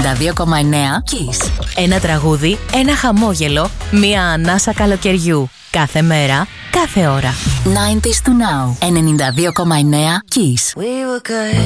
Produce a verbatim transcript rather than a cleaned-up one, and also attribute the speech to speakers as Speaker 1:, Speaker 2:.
Speaker 1: ενενήντα δύο κόμμα εννέα Kiss.
Speaker 2: Ένα τραγούδι, ένα χαμόγελο, μία ανάσα καλοκαιριού. Κάθε μέρα, κάθε ώρα.
Speaker 1: ενενήντα to now. ενενήντα δύο κόμμα εννέα Kiss.
Speaker 3: We were good.